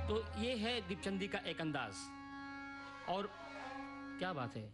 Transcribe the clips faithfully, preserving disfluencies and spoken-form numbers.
तो ये है दीपचंदी का एक अंदाज। और क्या बात है,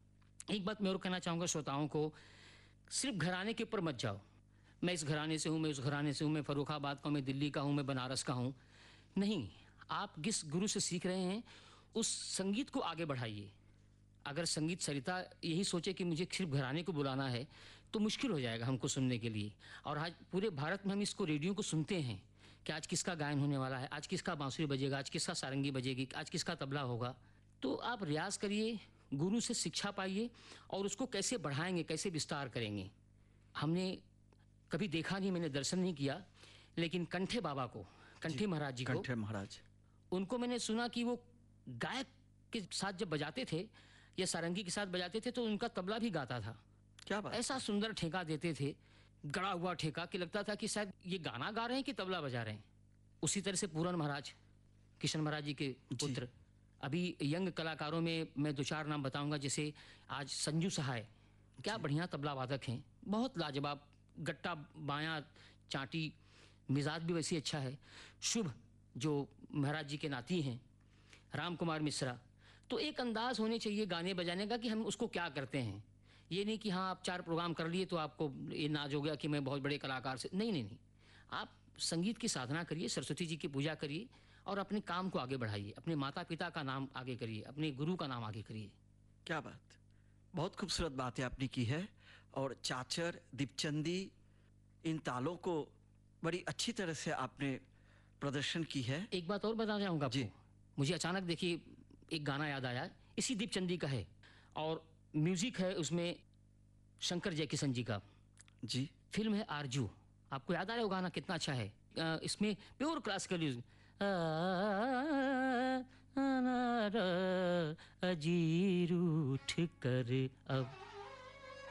एक बात मैं और कहना चाहूँगा श्रोताओं को, सिर्फ घराने के ऊपर मत जाओ। मैं इस घराने से हूँ, मैं उस घराने से हूँ, मैं फर्रुखाबाद का हूँ, मैं दिल्ली का हूँ, मैं बनारस का हूँ। नहीं, आप जिस गुरु से सीख रहे हैं उस संगीत को आगे बढ़ाइए। अगर संगीत सरिता यही सोचे कि मुझे सिर्फ घराने को बुलाना है तो मुश्किल हो जाएगा हमको सुनने के लिए। और आज पूरे भारत में हम इसको रेडियो को सुनते हैं कि आज किसका गायन होने वाला है, आज किसका बांसुरी बजेगा, आज किसका सारंगी बजेगी, आज किसका तबला होगा। तो आप रियाज़ करिए, गुरु से शिक्षा पाइए और उसको कैसे बढ़ाएंगे, कैसे विस्तार करेंगे। हमने कभी देखा नहीं, मैंने दर्शन नहीं किया, लेकिन कंठे बाबा को, कंठे महाराज जी को, कंठे महाराज, उनको मैंने सुना कि वो गायक के साथ जब बजाते थे या सारंगी के साथ बजाते थे तो उनका तबला भी गाता था। क्या बात, ऐसा सुंदर ठेका देते थे, गड़ा हुआ ठेका, कि लगता था कि शायद ये गाना गा रहे हैं कि तबला बजा रहे हैं। उसी तरह से पूरन महाराज, किशन महाराज जी के पुत्र। अभी यंग कलाकारों में मैं दो चार नाम बताऊंगा, जैसे आज संजू सहाय, क्या बढ़िया तबला वादक हैं, बहुत लाजवाब, गट्टा बायां चाटी, मिजाज भी वैसे अच्छा है। शुभ जो महाराज जी के नाती हैं, राम कुमार मिश्रा। तो एक अंदाज होने चाहिए गाने बजाने का कि हम उसको क्या करते हैं। ये नहीं कि हाँ आप चार प्रोग्राम कर लिए तो आपको ये नाज हो गया कि मैं बहुत बड़े कलाकार से, नहीं नहीं नहीं। आप संगीत की साधना करिए, सरस्वती जी की पूजा करिए और अपने काम को आगे बढ़ाइए, अपने माता पिता का नाम आगे करिए, अपने गुरु का नाम आगे करिए। क्या बात, बहुत खूबसूरत बातें आपने की है। और चाचर, दीपचंदी, इन तालों को बड़ी अच्छी तरह से आपने प्रदर्शन की है। एक बात और बता जाऊंगा जी, आपको, मुझे अचानक देखिए एक गाना याद आया, इसी दीपचंदी का है और म्यूजिक है उसमें शंकर जयकिशन जी का। जी, फिल्म है आरजू। आपको याद आ रहा है वो गाना कितना अच्छा है। आ, इसमें प्योर क्लासिकल म्यूजिक, अजीर उठ कर अब